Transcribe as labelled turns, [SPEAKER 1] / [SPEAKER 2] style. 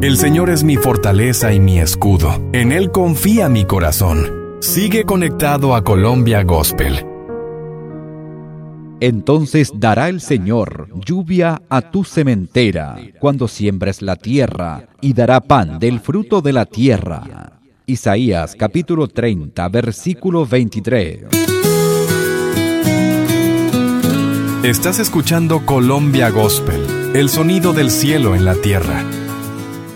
[SPEAKER 1] El Señor es mi fortaleza y mi escudo. En Él confía mi corazón. Sigue conectado a Colombia Gospel.
[SPEAKER 2] Entonces dará el Señor lluvia a tu sementera cuando siembres la tierra, y dará pan del fruto de la tierra. Isaías capítulo 30, versículo 23.
[SPEAKER 1] Estás escuchando Colombia Gospel, el sonido del cielo en la tierra.